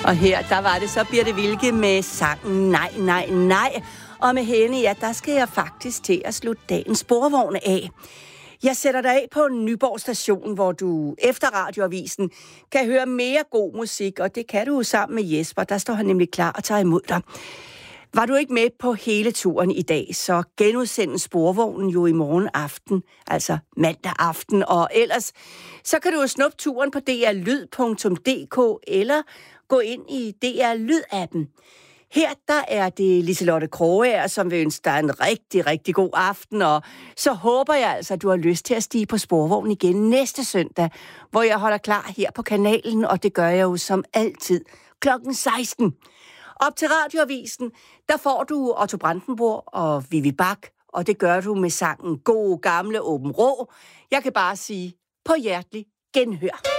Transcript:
Og her, der var det så Birthe Wilke med sangen Nej, nej, nej. Og med hende, ja, der skal jeg faktisk til at slutte dagens sporvogn af. Jeg sætter dig af på Nyborg Station, hvor du efter radioavisen kan høre mere god musik, og det kan du sammen med Jesper. Der står han nemlig klar og tager imod dig. Var du ikke med på hele turen i dag, så genudsendes sporvognen jo i morgen aften, altså mandag aften. Og ellers, så kan du jo snuppe turen på drlyd.dk eller gå ind i DR Lyd-appen. Her der er det Liselotte Krogager, som vil ønske dig en rigtig, rigtig god aften, og så håber jeg altså, at du har lyst til at stige på sporvognen igen næste søndag, hvor jeg holder klar her på kanalen, og det gør jeg jo som altid klokken 16. Op til radioavisen, der får du Otto Brandenburg og Vivi Bach, og det gør du med sangen God Gamle Åben Rå. Jeg kan bare sige på hjertelig genhør.